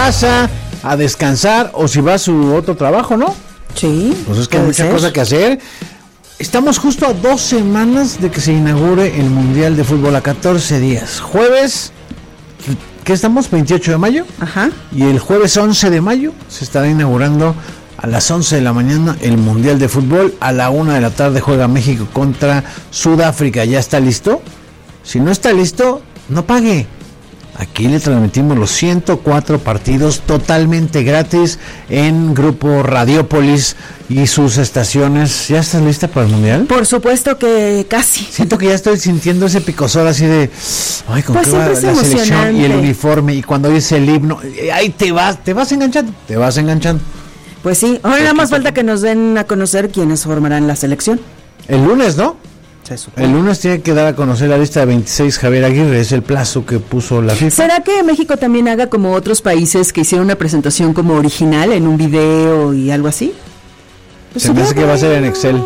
casa, a descansar, o si va a su otro trabajo, ¿no? Sí. Pues es que hay mucha cosa que hacer. Estamos justo a 2 semanas de que se inaugure el Mundial de Fútbol, a 14 días. Jueves, ¿qué estamos? 28 de mayo. Ajá. Y el jueves 11 de mayo se estará inaugurando a las 11 de la mañana el Mundial de Fútbol. A la 1 de la tarde juega México contra Sudáfrica. ¿Ya está listo? Si no está listo, no pague. Aquí le transmitimos los 104 partidos totalmente gratis en Grupo Radiópolis y sus estaciones. ¿Ya estás lista para el Mundial? Por supuesto que casi. Siento que ya estoy sintiendo ese picosor así de... Ay, ¿con pues qué va la selección y el uniforme? Y cuando dice el himno, ahí te vas enganchando. Pues sí, ahora nada más falta que nos den a conocer quiénes formarán la selección. El lunes, ¿no? El lunes tiene que dar a conocer la lista de 26 Javier Aguirre, es el plazo que puso la FIFA. ¿Será que México también haga como otros países que hicieron una presentación como original en un video y algo así? Pues se me hace que va a ser en Excel.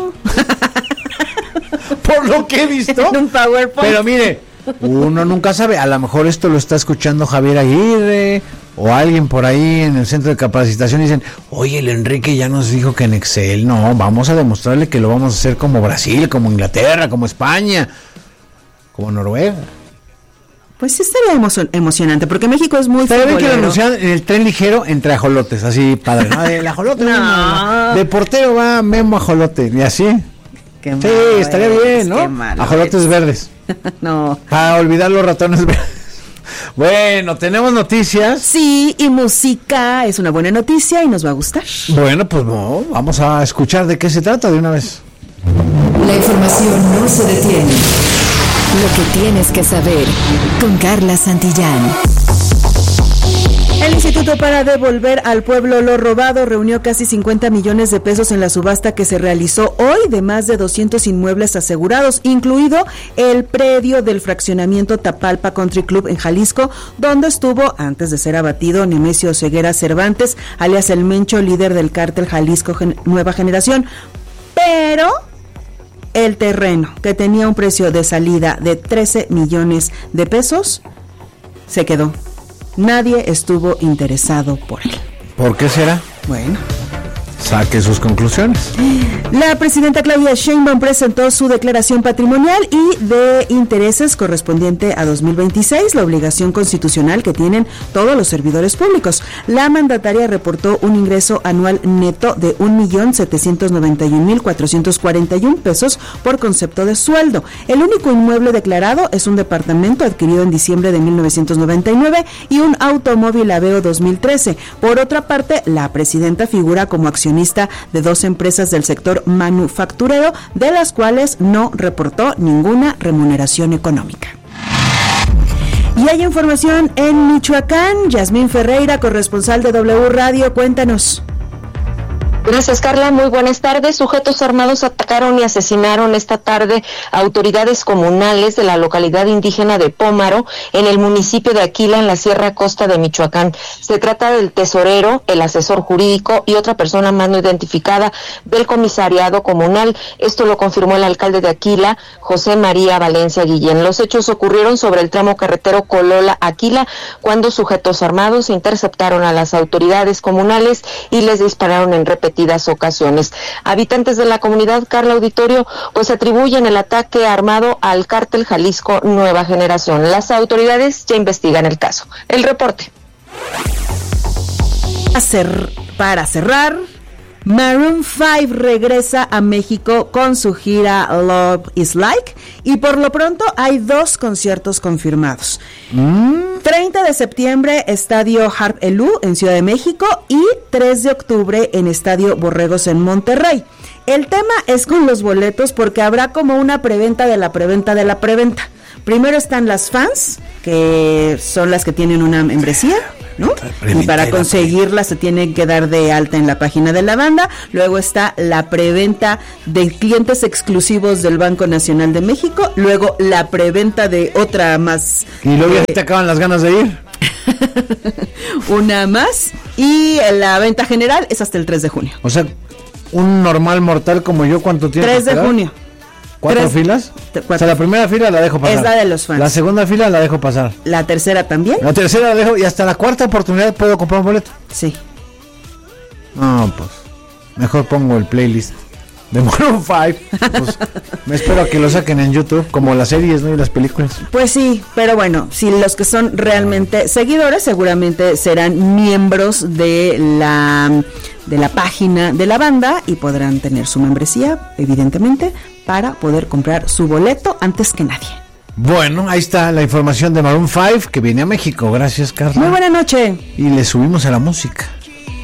Por lo que he visto. En un PowerPoint. Pero mire, uno nunca sabe, a lo mejor esto lo está escuchando Javier Aguirre o alguien por ahí en el centro de capacitación y dicen, oye, el Enrique ya nos dijo que en Excel. No, vamos a demostrarle que lo vamos a hacer como Brasil, como Inglaterra, como España, como Noruega. Pues sí estaría emocionante, porque México es muy futbolero. Que lo anuncian en el tren ligero entre ajolotes, así padre, ¿no? El ajolote, no. De portero va Memo Ajolote, y así. Qué sí, estaría bien, ¿no? Ajolotes verdes. No. Para olvidar los ratones verdes. Bueno, tenemos noticias. Sí, y música es una buena noticia y nos va a gustar. Bueno, pues no, vamos a escuchar de qué se trata de una vez. La información no se detiene. Lo que tienes que saber con Carla Santillán. El Instituto para Devolver al Pueblo lo Robado reunió casi 50 millones de pesos en la subasta que se realizó hoy de más de 200 inmuebles asegurados, incluido el predio del fraccionamiento Tapalpa Country Club en Jalisco, donde estuvo, antes de ser abatido, Nemesio Ceguera Cervantes, alias El Mencho, líder del cártel Jalisco Nueva Generación. Pero el terreno, que tenía un precio de salida de 13 millones de pesos, se quedó. Nadie estuvo interesado por él. ¿Por qué será? Bueno, saque sus conclusiones. La presidenta Claudia Sheinbaum presentó su declaración patrimonial y de intereses correspondiente a 2026, la obligación constitucional que tienen todos los servidores públicos. La mandataria reportó un ingreso anual neto de 1,791,441 pesos por concepto de sueldo. El único inmueble declarado es un departamento adquirido en diciembre de 1999 y un automóvil Aveo 2013. Por otra parte, la presidenta figura como accionista de 2 empresas del sector manufacturero, de las cuales no reportó ninguna remuneración económica. Y hay información en Michoacán. Yasmín Ferreira, corresponsal de W Radio, cuéntanos. Gracias, Carla. Muy buenas tardes. Sujetos armados atacaron y asesinaron esta tarde a autoridades comunales de la localidad indígena de Pómaro, en el municipio de Aquila, en la Sierra Costa de Michoacán. Se trata del tesorero, el asesor jurídico y otra persona más no identificada del comisariado comunal. Esto lo confirmó el alcalde de Aquila, José María Valencia Guillén. Los hechos ocurrieron sobre el tramo carretero Colola-Aquila, cuando sujetos armados interceptaron a las autoridades comunales y les dispararon en repetidas ocasiones. Habitantes de la comunidad, Carla Auditorio, pues atribuyen el ataque armado al cártel Jalisco Nueva Generación. Las autoridades ya investigan el caso. El reporte. Para cerrar, Maroon 5 regresa a México con su gira Love is Like, y por lo pronto hay 2 conciertos confirmados. 30 de septiembre, Estadio Harp Elú en Ciudad de México, y 3 de octubre en Estadio Borregos en Monterrey. El tema es con los boletos, porque habrá como una preventa de la preventa de la preventa. Primero están las fans, que son las que tienen una membresía, ¿no? Y para conseguirla se tienen que dar de alta en la página de la banda. Luego está la preventa de clientes exclusivos del Banco Nacional de México. Luego la preventa de otra más. Y luego ya te acaban las ganas de ir. Una más. Y la venta general es hasta el 3 de junio. O sea, un normal mortal como yo, ¿cuánto tiempo? 3 de junio. ¿4 filas? O sea, la primera fila la dejo pasar. Es la de los fans. La segunda fila la dejo pasar. ¿La tercera también? La tercera la dejo y hasta la cuarta oportunidad puedo comprar un boleto. Sí. No, pues mejor pongo el playlist de Maroon 5. Pues, me espero a que lo saquen en YouTube, como las series, ¿no? Y las películas. Pues sí, pero bueno, si los que son realmente seguidores seguramente serán miembros de la página de la banda y podrán tener su membresía, evidentemente, para poder comprar su boleto antes que nadie. Bueno, ahí está la información de Maroon 5 que viene a México. Gracias, Carla. Muy buena noche. Y le subimos a la música.